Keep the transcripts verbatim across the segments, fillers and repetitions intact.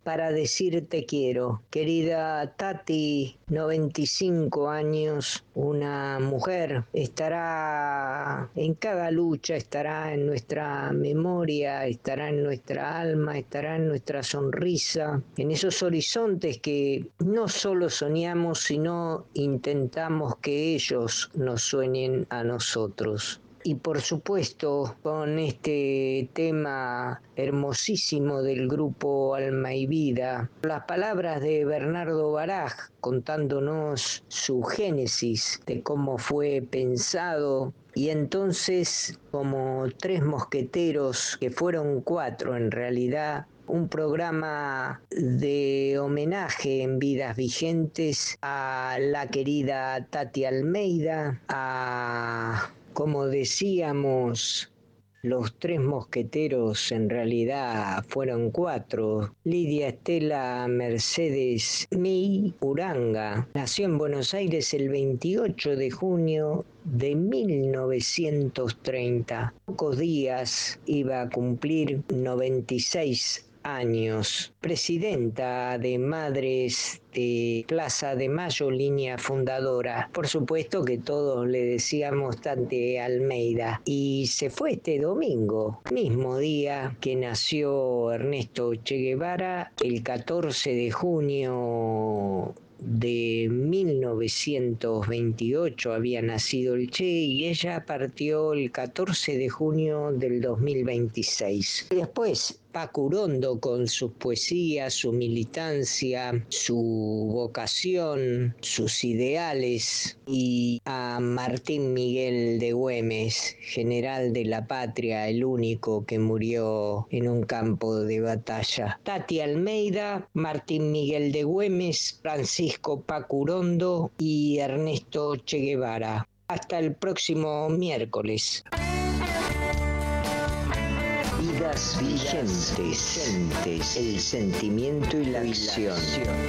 para decir te quiero. Querida Tati, noventa y cinco años, una mujer, estará en cada lucha, estará en nuestra memoria, estará en nuestra alma, estará en nuestra sonrisa, en esos horizontes que no solo soñamos, sino intentamos que ellos nos sueñen a nosotros. Y por supuesto, con este tema hermosísimo del grupo Alma y Vida, las palabras de Bernardo Baraj contándonos su génesis de cómo fue pensado, y entonces como tres mosqueteros, que fueron cuatro en realidad, un programa de homenaje en Vidas Vigentes a la querida Tati Almeida, a, como decíamos, los tres mosqueteros en realidad fueron cuatro. Lidia Estela Mercedes Mi Uranga nació en Buenos Aires el veintiocho de junio de mil novecientos treinta. Pocos días iba a cumplir noventa y seis años, presidenta de Madres de Plaza de Mayo, línea fundadora. Por supuesto que todos le decíamos Tati Almeida, y se fue este domingo, mismo día que nació Ernesto Che Guevara, el catorce de junio de mil novecientos veintiocho había nacido el Che, y ella partió el catorce de junio del dos mil veintiséis. Después Paco Urondo, con sus poesías, su militancia, su vocación, sus ideales, y a Martín Miguel de Güemes, general de la patria, el único que murió en un campo de batalla. Tati Almeida, Martín Miguel de Güemes, Francisco Paco Urondo y Ernesto Che Guevara. Hasta el próximo miércoles. Vidas vigentes, el sentimiento y la acción.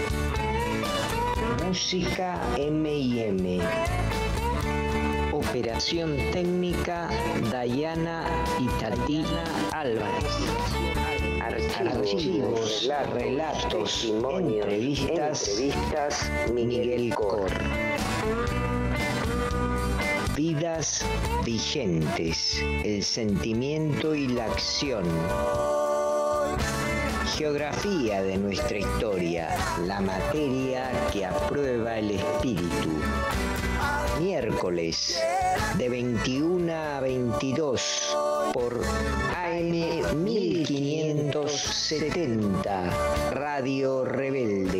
Música eme y eme. Operación técnica Dayana y Tati Álvarez. Archivos, relatos, entrevistas, entrevistas Miguel Cor. Vidas vigentes, el sentimiento y la acción. Geografía de nuestra historia, la materia que aprueba el espíritu. Miércoles, de veintiuna a veintidós, por A M mil quinientos setenta, Radio Rebelde.